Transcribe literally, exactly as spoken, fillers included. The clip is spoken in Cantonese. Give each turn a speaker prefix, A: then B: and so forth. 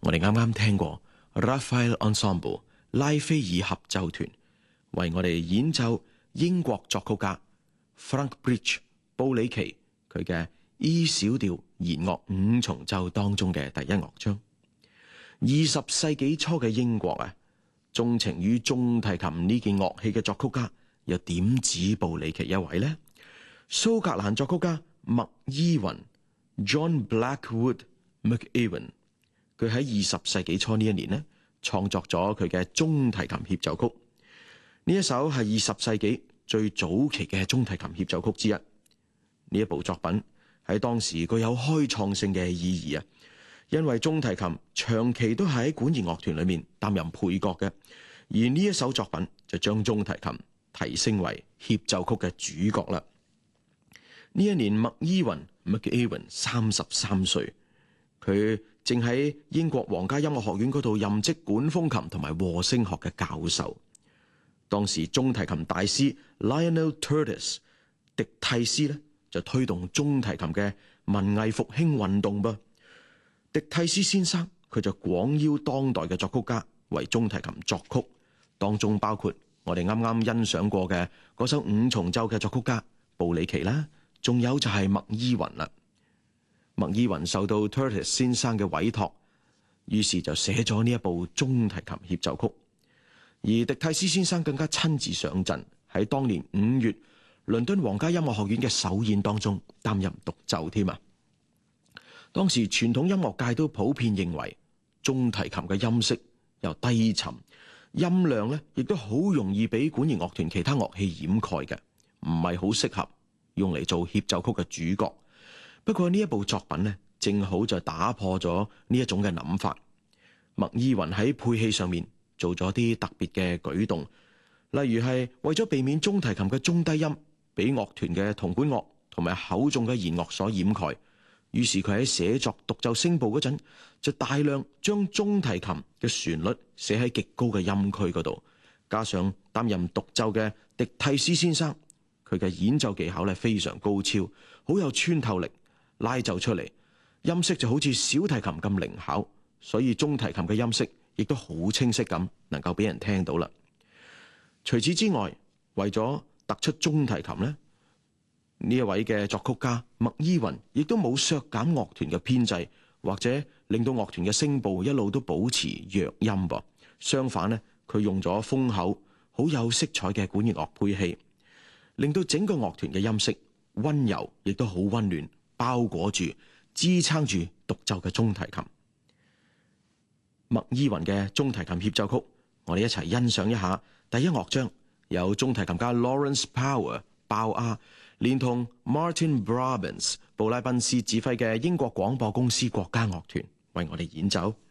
A: 我哋啱啱聽過 Raphael Ensemble 拉斐爾合奏團為我哋演奏英國作曲家 Frank Bridge 布里奇佢嘅 E 小調弦樂五重奏當中嘅第一樂章。二十世紀初嘅英國啊，鍾情於中提琴呢件樂器嘅作曲家又點止布里奇一位呢？蘇格蘭作曲家麥伊雲 John Blackwood McEwen， 佢喺二十世紀初呢一年呢，創作咗佢嘅中提琴協奏曲。呢一首係二十世紀最早期嘅中提琴協奏曲之一。呢一部作品喺當時具有開創性嘅意義啊，因為中提琴長期都係喺管弦樂團裏面擔任配角嘅，而呢一首作品就將中提琴提升為協奏曲嘅主角啦。呢一年麥伊雲 McEwen 三十三歲，佢正喺英國皇家音樂學院嗰度任職管風琴同埋和聲學嘅教授。當時中提琴大師 Lionel Curtis 迪蒂斯咧就推動中提琴嘅文藝復興運動噃。迪蒂斯先生佢就廣邀當代嘅作曲家為中提琴作曲，當中包括我哋啱啱欣賞過嘅嗰首五重奏嘅作曲家布里奇啦，仲有就係麥伊雲啦。麥伊雲受到 Curtis 先生嘅委託，於是就寫咗呢一部中提琴協奏曲。而迪蒂斯先生更加親自上陣，喺當年五月倫敦皇家音樂學院嘅首演當中擔任獨奏添啊！當時傳統音樂界都普遍認為中提琴嘅音色又低沉，音量咧亦都好容易俾管弦樂團其他樂器掩蓋嘅，唔係好適合用嚟做協奏曲嘅主角。不過呢一部作品咧，正好就打破咗呢一種嘅諗法。麥伊雲喺配器上面做咗啲特別嘅舉動，例如係為咗避免中提琴嘅中低音俾樂團嘅銅管樂同埋厚重嘅弦樂所掩蓋，於是佢喺寫作獨奏聲部嗰陣，就大量將中提琴嘅旋律寫喺極高嘅音區嗰度，加上擔任獨奏嘅迪蒂斯先生，佢嘅演奏技巧咧非常高超，好有穿透力，拉奏出嚟音色就好似小提琴咁靈巧，所以中提琴嘅音色亦都好清晰咁，能夠俾人聽到啦。除此之外，為咗突出中提琴呢，呢一位嘅作曲家麥伊雲亦都冇削減樂團嘅編制，或者令到樂團嘅聲部一路都保持弱音噃。相反呢，佢用咗豐厚、好有色彩嘅管弦樂配器，令到整個樂團嘅音色溫柔，亦都好溫暖，包裹住、支撐住獨奏嘅中提琴。麥伊雲嘅中提琴協奏曲，我哋一齊欣賞一下。第一樂章由中提琴家 Lawrence Power 鮑阿，連同 Martin Brabants 布拉賓斯指揮嘅英國廣播公司國家樂團為我哋演奏。